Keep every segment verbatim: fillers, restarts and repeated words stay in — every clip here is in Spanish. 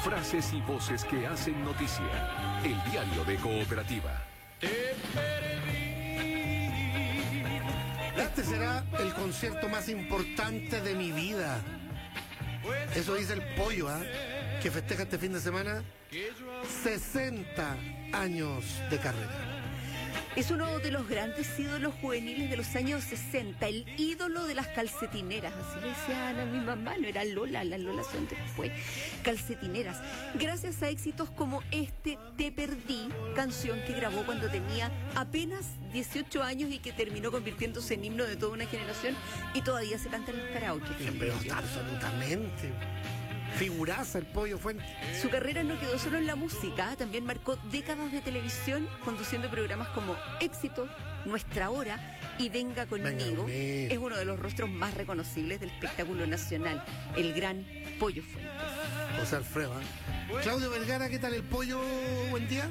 Frases y voces que hacen noticia. El diario de Cooperativa. Este será el concierto más importante de mi vida. Eso dice el Pollo, ¿ah? ¿eh? Que festeja este fin de semana sesenta años de carrera. Es uno de los grandes ídolos juveniles de los años sesenta, el ídolo de las calcetineras, así le decían a mi mamá, no era Lola, las Lolas son después, calcetineras. Gracias a éxitos como este Te Perdí, canción que grabó cuando tenía apenas dieciocho años y que terminó convirtiéndose en himno de toda una generación y todavía se canta en los karaoke. Pero absolutamente. Figuraza el Pollo Fuentes. Su carrera no quedó solo en la música, también marcó décadas de televisión conduciendo programas como Éxito, Nuestra Hora y Venga Conmigo. Venga, es uno de los rostros más reconocibles del espectáculo nacional, el gran Pollo Fuentes. José Alfredo. ¿eh? Claudio Vergara, ¿qué tal el Pollo? Buen día.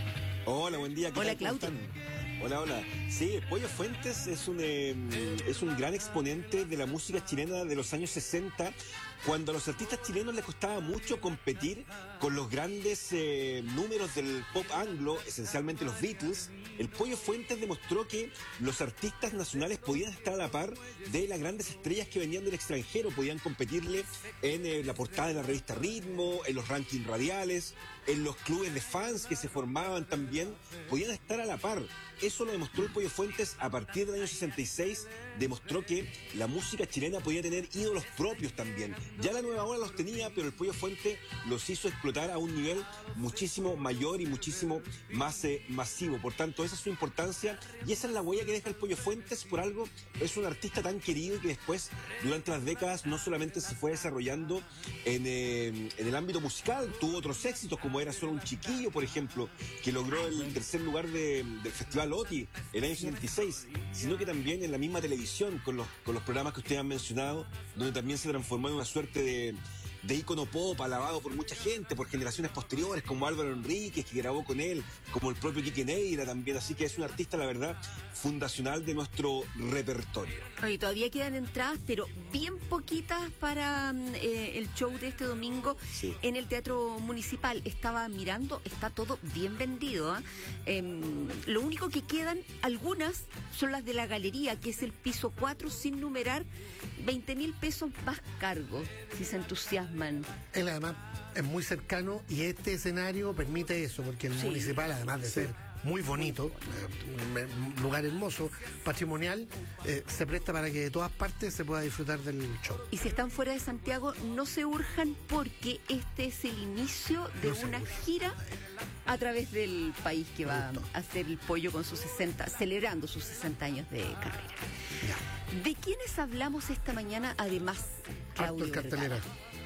Hola, buen día. ¿Qué Hola, tal? Claudio. Hola, hola. Sí, Pollo Fuentes es un, eh, es un gran exponente de la música chilena de los años sesenta, cuando a los artistas chilenos les costaba mucho competir con los grandes eh, números del pop anglo, esencialmente los Beatles. El Pollo Fuentes demostró que los artistas nacionales podían estar a la par de las grandes estrellas que venían del extranjero, podían competirle en eh, la portada de la revista Ritmo, en los rankings radiales, en los clubes de fans que se formaban también, podían estar a la par. Eso lo demostró el Pollo Fuentes a partir del año sesenta y seis, demostró que la música chilena podía tener ídolos propios también. Ya la Nueva Ola los tenía, pero el Pollo Fuentes los hizo explotar a un nivel muchísimo mayor y muchísimo más eh, masivo. Por tanto, esa es su importancia y esa es la huella que deja el Pollo Fuentes. Por algo es un artista tan querido y que después, durante las décadas, no solamente se fue desarrollando en, eh, en el ámbito musical, tuvo otros éxitos, como era Solo un Chiquillo, por ejemplo, que logró el tercer lugar de, del Festival O T I el año setenta y seis, sino que también en la misma televisión, con los, con los programas que ustedes han mencionado, donde también se transformó en una suerte de, de ícono pop, alabado por mucha gente, por generaciones posteriores, como Álvaro Enríquez, que grabó con él, como el propio Quique Neira también, así que es un artista, la verdad, fundacional de nuestro repertorio. Oye, todavía quedan entradas, pero bien poquitas para eh, el show de este domingo sí. En el Teatro Municipal. Estaba mirando, está todo bien vendido, ¿eh? Eh, lo único que quedan, algunas, son las de la galería, que es el piso cuatro, sin numerar, veinte mil pesos más cargo, si se entusiasman. Él además es muy cercano y este escenario permite eso, porque el sí. Municipal, además de sí. ser muy bonito, eh, un lugar hermoso, patrimonial, eh, se presta para que de todas partes se pueda disfrutar del show. Y si están fuera de Santiago, no se urjan, porque este es el inicio de no una gira a través del país que va a hacer el Pollo con sus sesenta, celebrando sus sesenta años de carrera. Ya. ¿De quiénes hablamos esta mañana, además, Claudio cartelera?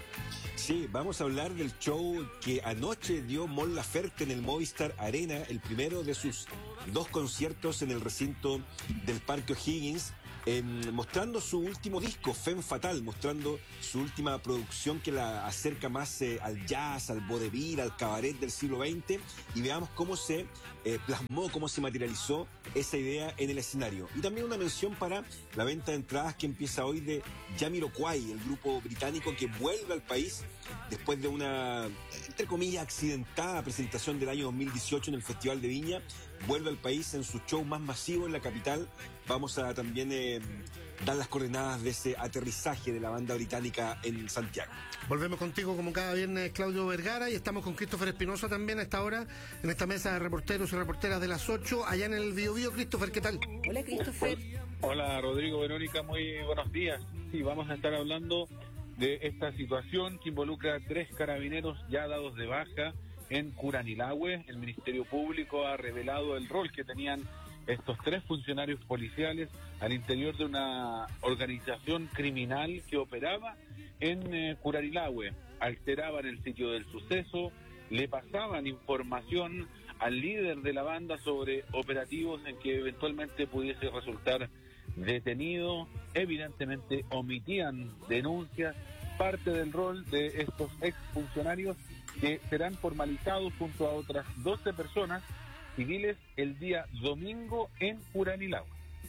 Sí, vamos a hablar del show que anoche dio Mon Laferte en el Movistar Arena, el primero de sus dos conciertos en el recinto del Parque O'Higgins, eh, mostrando su último disco, Femme Fatale, mostrando su última producción que la acerca más eh, al jazz, al vodevil, al cabaret del siglo veinte, y veamos cómo se eh, plasmó, cómo se materializó esa idea en el escenario. Y también una mención para la venta de entradas que empieza hoy de Jamiroquai, el grupo británico que vuelve al país después de una, entre comillas, accidentada presentación del año dos mil dieciocho en el Festival de Viña. Vuelve al país en su show más masivo en la capital. Vamos a también eh, dar las coordenadas de ese aterrizaje de la banda británica en Santiago. Volvemos contigo como cada viernes, Claudio Vergara, y estamos con Christopher Espinosa también a esta hora, en esta mesa de reporteros y reporteras de las ocho, allá en el Bio Bio. Christopher, ¿qué tal? Hola, Christopher. Hola, Rodrigo, Verónica, muy buenos días. Sí, vamos a estar hablando de esta situación que involucra a tres carabineros ya dados de baja en Curanilahue. El Ministerio Público ha revelado el rol que tenían estos tres funcionarios policiales al interior de una organización criminal que operaba en eh, Curanilahue. Alteraban el sitio del suceso, le pasaban información al líder de la banda sobre operativos en que eventualmente pudiese resultar detenido. Evidentemente omitían denuncias, parte del rol de estos exfuncionarios que serán formalizados junto a otras doce personas civiles el día domingo en Curanilahue.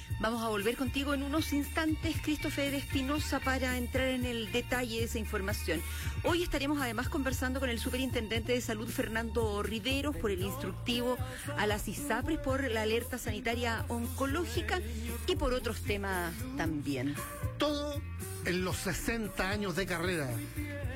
Vamos a volver contigo en unos instantes, Christopher Espinosa, para entrar en el detalle de esa información. Hoy estaremos además conversando con el superintendente de salud, Fernando Riveros, por el instructivo a las ISAPRES, por la alerta sanitaria oncológica y por otros temas también. Todo en los sesenta años de carrera